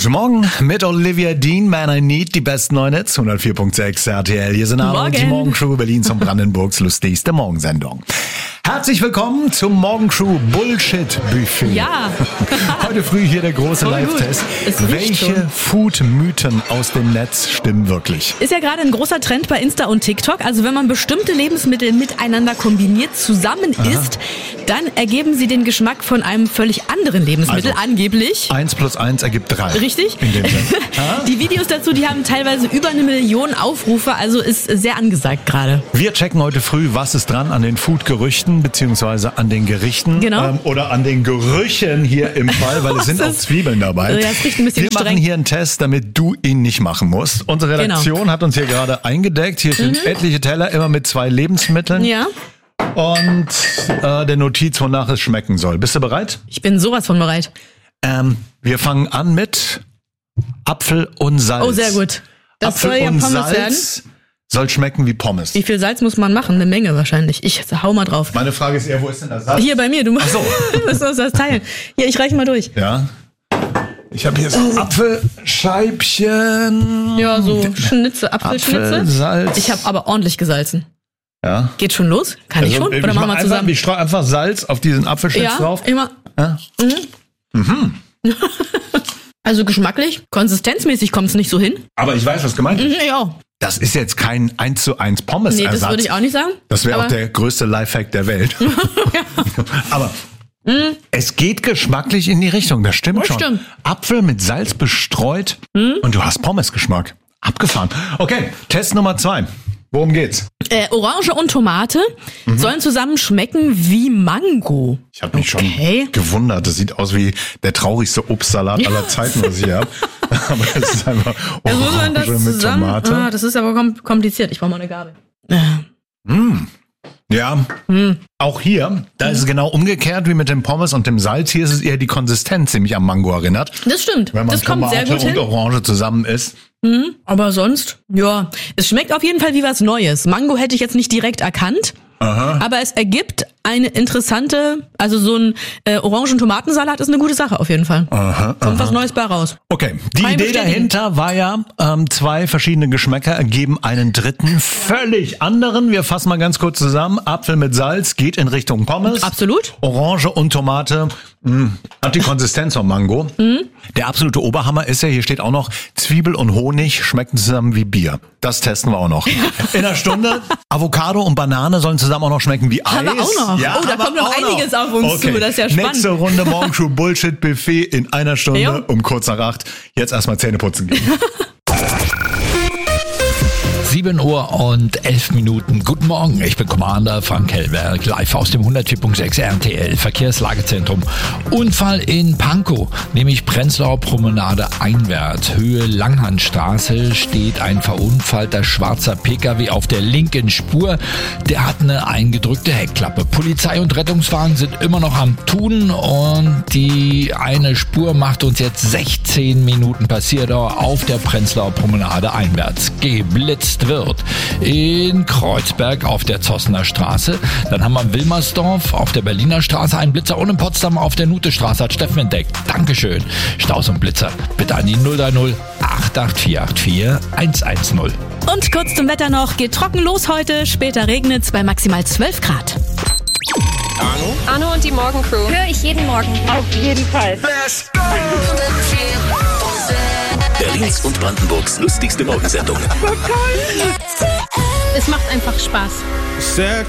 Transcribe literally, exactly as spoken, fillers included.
Guten Morgen mit Olivia Dean, Man I Need, die besten neuen Hits, hundertvier Komma sechs R T L. Hier sind Arno und die Morgencrew, Berlins und Brandenburgs lustigste Morgensendung. Herzlich willkommen zum Morgencrew Bullshit Buffet. Ja. Heute früh hier der große Live-Test. Welche Food-Mythen aus dem Netz stimmen wirklich? Ist ja gerade ein großer Trend bei Insta und TikTok. Also wenn man bestimmte Lebensmittel miteinander kombiniert zusammen Aha. isst, dann ergeben sie den Geschmack von einem völlig anderen Lebensmittel, Also, angeblich. Eins plus eins ergibt drei. Richtig? In dem Sinne. Die Videos dazu, die haben teilweise über eine Million Aufrufe, also ist sehr angesagt gerade. Wir checken heute früh, was ist dran an den Food-Gerüchten beziehungsweise an den Gerichten. Genau. Ähm, oder an den Gerüchen hier im Fall, weil es sind auch Zwiebeln dabei. Ja, es riecht ein bisschen Wir machen streng. hier einen Test, damit du ihn nicht machen musst. Unsere Redaktion Genau. hat uns hier gerade eingedeckt. Hier stehen Mhm. etliche Teller, immer mit zwei Lebensmitteln. Ja, Und äh, der Notiz, wonach es schmecken soll. Bist du bereit? ich bin sowas von bereit. Ähm, wir fangen an mit Apfel und Salz. Oh, sehr gut. Das Apfel soll ja und Pommes Salz werden. soll schmecken wie Pommes. Wie viel Salz muss man machen? Eine Menge wahrscheinlich. Ich hau mal drauf. Meine Frage ist eher, wo ist denn das Salz? Hier bei mir, du musst, Ach so. du musst uns das teilen. Hier, ich reiche mal durch. Ja. Ich habe hier so Apfelscheibchen. Ja, so Schnitze, Apfelschnitze. Apfel, Salz. Ich habe aber ordentlich gesalzen. Ja. Geht schon los? Kann ich schon? Also, Oder ich machen mach wir einfach, zusammen? ich streue einfach Salz auf diesen Apfelschnitz Ja, drauf. immer. Ja. Also geschmacklich, konsistenzmäßig kommt es nicht so hin. Aber ich weiß, was gemeint ist. Mhm, ja. Das ist jetzt kein eins zu eins Pommes-Ersatz. Nee, das würde ich auch nicht sagen. Das wäre auch Aber- der größte Lifehack der Welt. Aber es geht geschmacklich in die Richtung, das stimmt Das schon. stimmt. Apfel mit Salz bestreut und du hast Pommesgeschmack. Abgefahren. Okay, Test Nummer zwei. Worum geht's? Äh, Orange und Tomate Mhm. sollen zusammen schmecken wie Mango. Ich habe mich Okay. schon gewundert. Das sieht aus wie der traurigste Obstsalat aller Zeiten, was ich hier habe. Aber es ist einfach Also muss man das Orange mit zusammen... Tomate. Ah, das ist aber kom- kompliziert. Ich brauche mal eine Gabel. Ja, auch hier, da ist es genau umgekehrt wie mit dem Pommes und dem Salz. Hier ist es eher die Konsistenz, die mich an Mango erinnert. Das stimmt. Wenn man Das kommt Tomate sehr gut und hin. Orange zusammen isst. Aber sonst, ja, es schmeckt auf jeden Fall wie was Neues. Mango hätte ich jetzt nicht direkt erkannt, aber es ergibt eine interessante, also so ein äh, Orangen-Tomatensalat ist eine gute Sache auf jeden Fall. Kommt was Neues bei raus. Okay, die Kann ich Idee bestätigen. dahinter war ja, ähm, zwei verschiedene Geschmäcker ergeben einen dritten, völlig anderen. Wir fassen mal ganz kurz zusammen. Apfel mit Salz geht in Richtung Pommes. Absolut. Orange und Tomate mh, hat die Konsistenz von Mango. Der absolute Oberhammer ist ja, hier steht auch noch, Zwiebel und Honig schmecken zusammen wie Bier. Das testen wir auch noch. In einer Stunde Avocado und Banane sollen zusammen auch noch schmecken wie Eis. Haben wir auch noch. Ja, Oh, da haben wir kommt noch auch einiges auf uns Okay. zu. Das ist ja spannend. Nächste Runde Morgencrew Bullshit Buffet in einer Stunde Jo. um kurz nach acht. Jetzt erstmal Zähne putzen gehen. sieben Uhr und elf Minuten. Guten Morgen, ich bin Commander Frank Hellberg, live aus dem hundertvier Komma sechs R T L Verkehrslagezentrum. Unfall in Pankow, nämlich Prenzlauer Promenade einwärts, Höhe Langhandstraße, steht ein verunfallter schwarzer Pkw auf der linken Spur. Der hat eine eingedrückte Heckklappe. Polizei und Rettungswagen sind immer noch am Tun und die eine Spur macht uns jetzt sechzehn Minuten Passierdauer auf der Prenzlauer Promenade einwärts. Geblitzt wird. In Kreuzberg auf der Zossener Straße. Dann haben wir in Wilmersdorf auf der Berliner Straße einen Blitzer und in Potsdam auf der Nutestraße hat Steffen entdeckt. Dankeschön. Staus und Blitzer. Bitte an die null drei null acht acht vier acht vier eins eins null. Und kurz zum Wetter noch, geht trocken los heute, später regnet's bei maximal zwölf Grad. Arno und die Morgencrew. Höre ich jeden Morgen. Auf jeden Fall. Berlins und Brandenburgs lustigste Morgensendung. Es macht einfach Spaß.